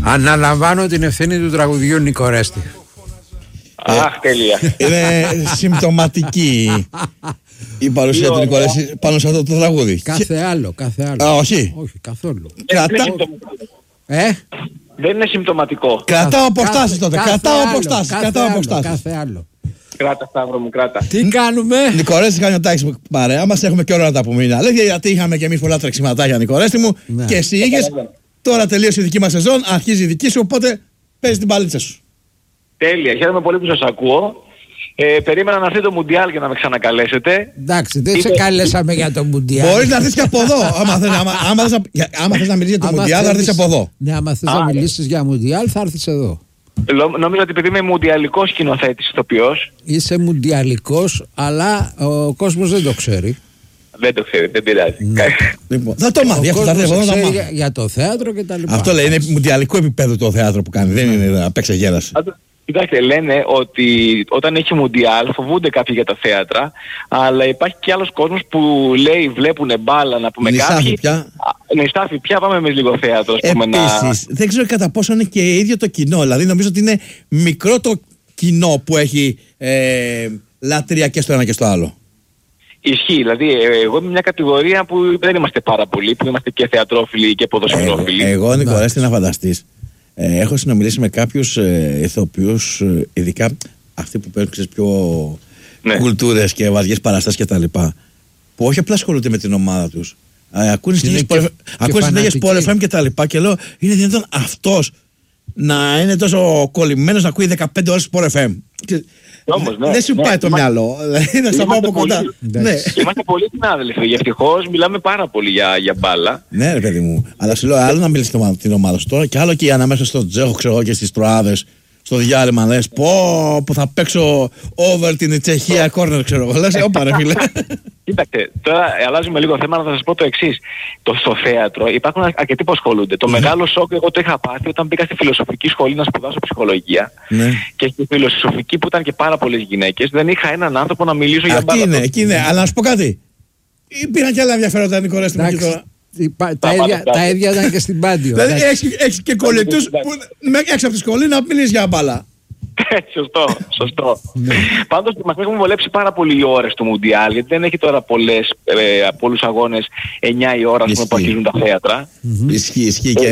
Αναλαμβάνω την ευθύνη του τραγουδιού Νικορέστη. Αχ, τέλεια. Είναι συμπτωματική η παρουσία του Νικορέστη πάνω σε αυτό το τραγούδι. Κάθε άλλο. Α, όχι. Όχι, καθόλου. Δεν είναι συμπτωματικό. Κρατάω αποστάσεις τότε. Κρατάω αποστάσεις. Κάθε άλλο. Κράτα, Σταύρο μου, κράτα. Τι κάνουμε? Νικορέστη κάνει τάξη παρέα μας. Έχουμε και ώρα να τα πούμε. Είναι αλήθεια, γιατί είχαμε και εμείς πολλά τρεξιματάκια, Νικορέστη μου. Ναι. Και εσύ είχες. Τώρα τελείωσε η δική μας σεζόν. Αρχίζει η δική σου. Οπότε παίζει την παλίτσα σου. Τέλεια. Χαίρομαι πολύ που σας ακούω. Περίμενα να έρθει το Μουντιάλ για να με ξανακαλέσετε. Εντάξει, δεν σε καλέσαμε για το Μουντιάλ. Μπορείς να έρθεις και από εδώ. Άμα θες να μιλήσεις για το Μουντιάλ, θα έρθεις από εδώ. Ναι, άμα θες να μιλήσεις για Μουντιάλ, θα έρθεις εδώ. Νομίζω ότι επειδή είμαι μουντιαλικός σκηνοθέτης ηθοποιός. Είσαι μουντιαλικός, αλλά ο κόσμος δεν το ξέρει. Δεν το ξέρει, δεν πειράζει. Λοιπόν, θα το μάθει. Ο κόσμος ξέρει για το θέατρο και τα λοιπά. Αυτό λέει, είναι μουντιαλικό επίπεδο το θέατρο που κάνει. Δεν είναι να παίξει γέλας. Κοιτάξτε, λένε ότι όταν έχει Μουντιάλ φοβούνται κάποιοι για τα θέατρα, αλλά υπάρχει και άλλος κόσμος που λέει βλέπουνε μπάλα να πούμε κάποιοι. Νηστάφι πια, πάμε με λίγο θέατρο. Επίσης, δεν ξέρω κατά πόσο είναι και ίδιο το κοινό. Δηλαδή νομίζω ότι είναι μικρό το κοινό που έχει λατρεία και στο ένα και στο άλλο. Ισχύει, δηλαδή εγώ είμαι μια κατηγορία που δεν είμαστε πάρα πολλοί, που είμαστε και θεατρόφιλοι και ποδοσφαιρόφιλοι. Εγώ Νικορέστη, να φανταστείς. Έχω συνομιλήσει με κάποιους ηθοποιούς, ειδικά αυτοί που παίρνουν πιο κουλτούρες και βαριές παραστάσεις κτλ. Που όχι απλά ασχολούνται με την ομάδα τους. Ακούνε συνέχειες Sport FM και λέω, είναι δυνατόν αυτός να είναι τόσο κολλημένος να ακούει 15 ώρες Sport FM? Όμως, δεν σου πάει το μυαλό. Δεν θα πάω από κοντά. Είμαστε πολλοί συνάδελφοι. Για ευτυχώς μιλάμε πάρα πολύ για μπάλα. Ναι, ρε παιδί μου. Αλλά σου λέω, άλλο να μιλήσει την ομάδα σου τώρα και άλλο και ανάμεσα στο Τζέχο, ξέρω και στις προάδες, στο διάλειμμα λες, που θα παίξω over την Τσεχία corner, ξέρω εγώ. Λες, όπα ρε φίλε. Κοίταξε, τώρα αλλάζουμε λίγο θέμα, να σας πω το εξής. Στο θέατρο υπάρχουν αρκετοί που ασχολούνται. Το μεγάλο σοκ εγώ το είχα πάθει όταν μπήκα στη φιλοσοφική σχολή να σπουδάσω ψυχολογία. Και στη φιλοσοφική που ήταν και πάρα πολλές γυναίκες, δεν είχα έναν άνθρωπο να μιλήσω για μπάλα. Εκεί είναι, αλλά να σου πω κάτι. Υπήρχαν και άλλα ενδιαφέροντα, Νικορέστη μου, τώρα. Τα ίδια ήταν και στην Πάντιο. Δηλαδή έχεις και κολλητούς έξω από τη σχολή να μιλήσεις για μπάλα. Σωστό. Πάντως μας έχουν βολέψει πάρα πολύ οι ώρες του Μουντιάλ, γιατί δεν έχει τώρα πολλούς αγώνες 9 η ώρα που αρχίζουν τα θέατρα. Ισχύει και